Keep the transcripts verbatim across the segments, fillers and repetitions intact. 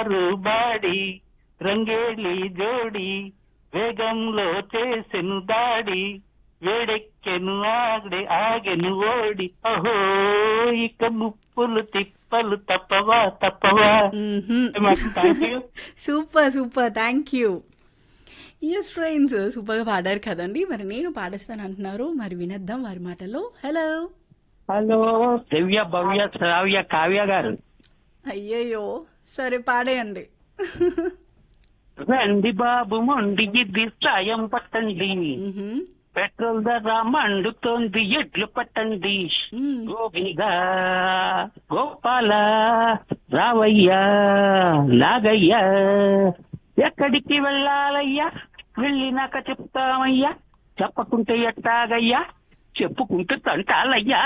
బంగారు బాడి రంగేలి జోడి వేగంలో చేసెను దాడి వేడెక్కెను ఆగడే ఆగెను ఓడి అహో ఇక ముప్పులు తిప్పలు తప్పవా తప్పవా. Thank you. Super super thank you. Yes friends, సూపర్గా పాడారు కదండి. మరి నేను పాడేస్తాను అంటున్నారు, మరి వినేద్దాం వారి మాటలో. హలో హలో దివ్య భవ్య శ్రావ్య కావ్య గారు. అయ్యయ్యో, సరే పాడేయండి. రండి బాబు మొండి ఇది సాయం పట్టండి, మ్హూ. పెట్రోల్ ధర మండుతోంది ఎడ్లు పట్టండి. మ్. గోవిగా గోపాల రావయ్యా నాగయ్యా ఎక్కడికి వెళ్ళాలయ్యా వెళ్ళినాక చెప్తామయ్యా చెప్పకుంటే ఎట్టాగయ్యా చెప్పుకుంటే తంటాలయ్యా.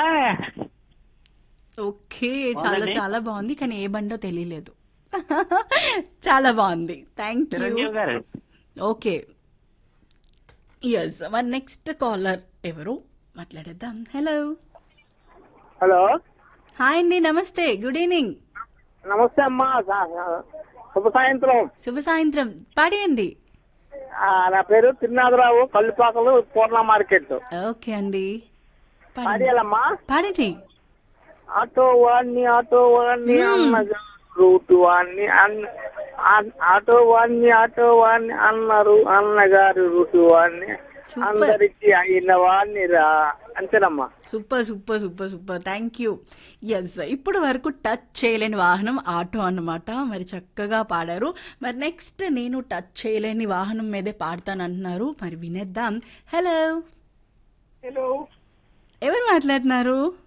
ఓకే, చాలా చాలా బాగుంది, కానీ ఏ బండో తెలియలేదు. చాలా బాగుంది, థ్యాంక్ యూ. చిరంజీవి గారు. ఓకే, ఎస్ మరి నెక్స్ట్ కాలర్ ఎవరు మాట్లాడేద్దాం. హలో హలో హాయ్ అండి, నమస్తే, గుడ్ ఈవినింగ్. నమస్తే అమ్మా, శుభ సాయంత్రం. శుభ సాయంత్రం, పాడేయండి. ఆ, నా పేరు తిరునాథరావు, కల్లుపాకలు, పూర్ణ మార్కెట్. ఓకే అండి, పాడండి. పాడేయాలమ్మా. పాడండి. ఆటో వాడిని ఆటో వాడిని అన్నగా రూటు వాడిని అన్న అన్- ఆటో వాడిని ఆటో వాడిని అన్నారు అన్నగారు రూటు వాడిని సూపర్ అందరికి అయిన వాడిని రా అంతేనమ్మా. Super super super super thank you. Yes, ఇప్పుడు వరకు టచ్ చేయలేని వాహనం ఆటో అన్నమాట. మరి చక్కగా పాడారు. మరి నెక్స్ట్ నేను టచ్ చేయలేని వాహనం మీదే పాడతానంటున్నారు, మరి వినేద్దాం. హలో హలో ఎవరు మాట్లాడుతున్నారు?